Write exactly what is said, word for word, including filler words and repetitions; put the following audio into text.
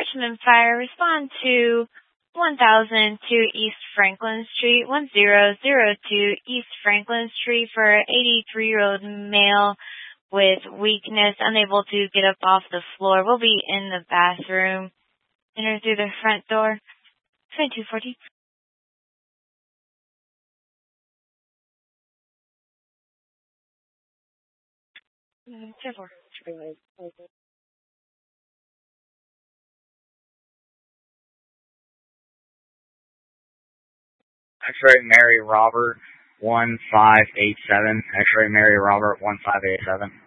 Richmond Fire, respond to one thousand two East Franklin Street, one zero zero two East Franklin Street for an eighty-three-year-old male with weakness, unable to get up off the floor. We'll be in the bathroom. Enter through the front door. twenty-two forty. ten four. X-ray Mary Robert, one five eight seven. X-ray Mary Robert, one five eight seven.